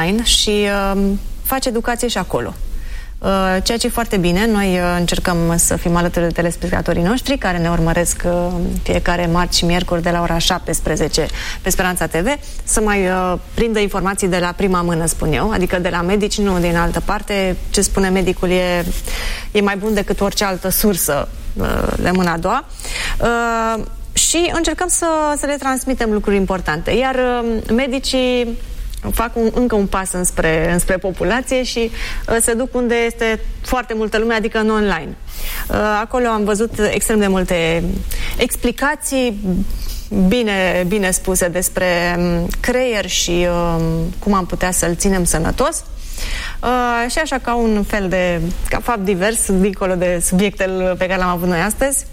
online și face educație și acolo. Ceea ce e foarte bine. Noi încercăm să fim alături de telespectatorii noștri care ne urmăresc fiecare marți și miercuri de la ora 17 pe Speranța TV, să mai prindă informații de la prima mână, spun eu, adică de la medici, nu din altă parte. Ce spune medicul e mai bun decât orice altă sursă de mâna a doua. Și încercăm să le transmitem lucruri importante. Iar medicii fac încă un pas înspre populație și se duc unde este foarte multă lume, adică în online. Acolo am văzut extrem de multe explicații bine spuse despre creier și cum am putea să-l ținem sănătos. Și așa, ca un fel de fapt divers, dincolo de subiectul pe care l-am avut noi astăzi,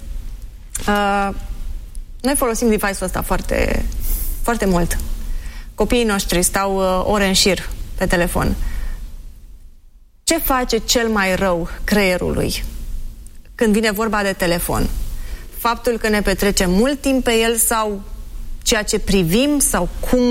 noi folosim device-ul ăsta foarte, foarte mult. Copiii noștri stau ore în șir pe telefon. Ce face cel mai rău creierului când vine vorba de telefon? Faptul că ne petrecem mult timp pe el sau ceea ce privim sau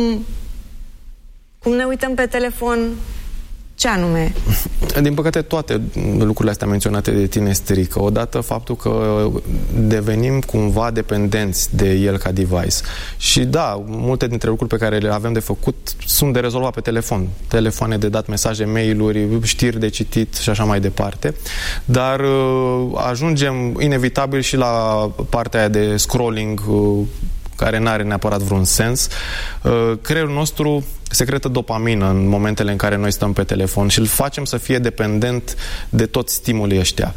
cum ne uităm pe telefon? Ce anume? Din păcate, toate lucrurile astea menționate de tine strică. Odată faptul că devenim cumva dependenți de el ca device. Și da, multe dintre lucruri pe care le avem de făcut sunt de rezolvat pe telefon. Telefoane de dat mesaje, mail-uri, știri de citit și așa mai departe. Dar ajungem inevitabil și la partea aia de scrolling care nu are neapărat vreun sens. Creierul nostru secretă dopamină în momentele în care noi stăm pe telefon și îl facem să fie dependent de toți stimulii ăștia.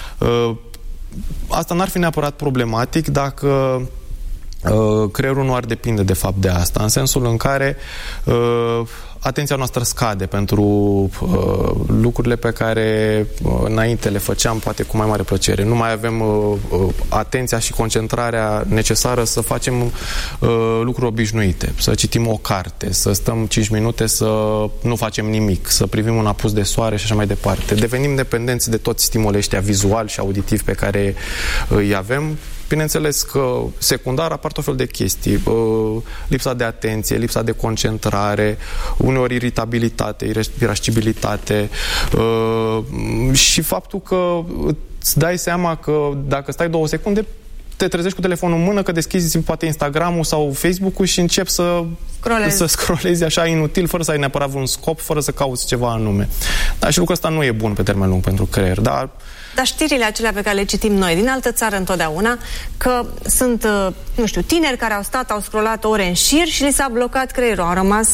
Asta n-ar fi neapărat problematic dacă creierul nu ar depinde de fapt de asta, în sensul în care atenția noastră scade pentru lucrurile pe care înainte le făceam poate cu mai mare plăcere. Nu mai avem atenția și concentrarea necesară să facem lucruri obișnuite, să citim o carte, să stăm 5 minute să nu facem nimic, să privim un apus de soare și așa mai departe. Devenim dependenți de toți stimulii ăștia vizual și auditiv pe care îi avem. Bineînțeles că secundar apar tot fel de chestii. Lipsa de atenție, lipsa de concentrare, uneori iritabilitate, irascibilitate și faptul că îți dai seama că dacă stai 2 secunde te trezești cu telefonul în mână, că deschizi poate Instagram-ul sau Facebook-ul și începi să scrollezi așa inutil, fără să ai neapărat vreun scop, fără să cauți ceva anume. Dar și lucrul ăsta nu e bun pe termen lung pentru creier. Dar știrile acelea pe care le citim noi din altă țară întotdeauna, că sunt, nu știu, tineri care au scrollat ore în șir și li s-a blocat creierul, au rămas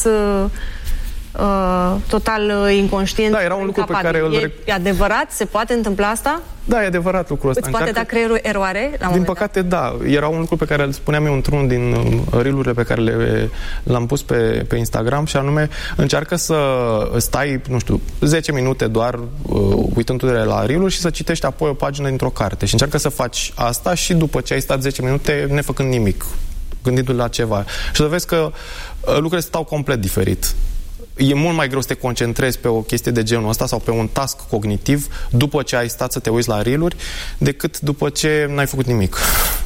total inconștient. Da, era un lucru pe care E adevărat? Se poate întâmpla asta? Da, e adevărat lucrul ăsta. Îți poate da creierul eroare? Din păcate, da. Era un lucru pe care îl spuneam eu într-unul din reel-urile pe care l-am pus pe Instagram și anume, încearcă să stai, nu știu, 10 minute doar uitându-te la reel-uri și să citești apoi o pagină dintr-o carte. Și încearcă să faci asta și după ce ai stat 10 minute nefăcând nimic, gândindu-te la ceva. Și să vezi că lucrurile stau complet diferit. E mult mai greu să te concentrezi pe o chestie de genul ăsta sau pe un task cognitiv după ce ai stat să te uiți la reel-uri decât după ce n-ai făcut nimic.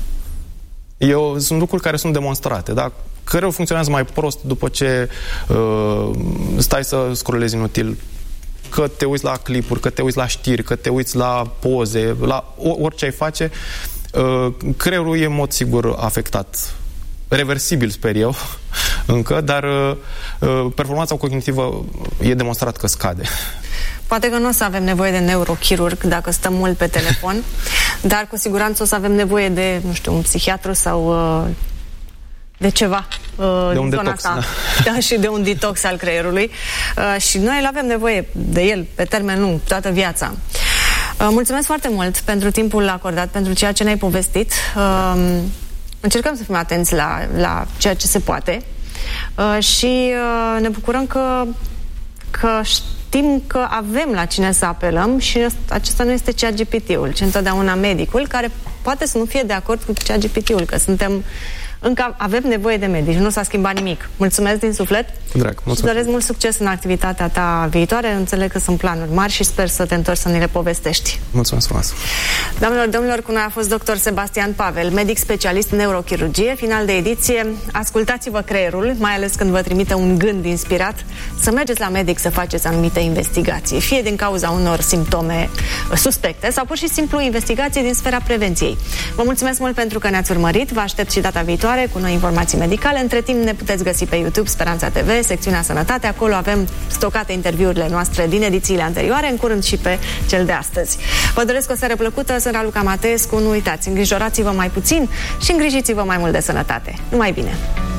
Sunt lucruri care sunt demonstrate, da? Creierul funcționează mai prost după ce stai să scrollezi inutil, că te uiți la clipuri, că te uiți la știri, că te uiți la poze, la orice ai face, creierul e în mod sigur afectat. Reversibil, sper eu, încă, dar performanța cognitivă e demonstrat că scade. Poate că nu o să avem nevoie de neurochirurg dacă stăm mult pe telefon, dar cu siguranță o să avem nevoie de, nu știu, un psihiatru sau de ceva de un detox, da, și de un detox al creierului. Și noi îl avem nevoie de el pe termen lung, toată viața. Mulțumesc foarte mult pentru timpul acordat, pentru ceea ce ne-ai povestit. Încercăm să fim atenți la ceea ce se poate și ne bucurăm că știm că avem la cine să apelăm și acesta nu este ChatGPT-ul, ci întotdeauna medicul, care poate să nu fie de acord cu ChatGPT-ul, că suntem încă avem nevoie de medici, nu s-a schimbat nimic. Mulțumesc din suflet. Drag, mulțumesc. Și doresc mult succes în activitatea ta viitoare. Înțeleg că sunt planuri mari și sper să te întorci să ne le povestești. Mulțumesc frumos. Doamnelor, domnilor, cu noi a fost dr. Sebastian Pavel, medic specialist în neurochirurgie, final de ediție. Ascultați-vă creierul, mai ales când vă trimite un gând inspirat, să mergeți la medic să faceți anumite investigații, fie din cauza unor simptome suspecte sau pur și simplu investigații din sfera prevenției. Vă mulțumesc mult pentru că ne-ați urmărit, vă aștept și data viitoare cu noi informații medicale. Între timp ne puteți găsi pe YouTube, Speranța TV, secțiunea Sănătate, acolo avem stocate interviurile noastre din edițiile anterioare, în curând și pe cel de astăzi. Vă doresc o seară plăcută, sunt Raluca Mateescu, nu uitați, îngrijorați-vă mai puțin și îngrijiți-vă mai mult de sănătate. Numai bine!